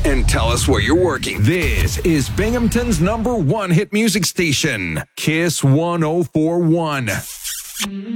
and tell us where you're working. This is Binghamton's #1 hit music station, Kiss 104.1.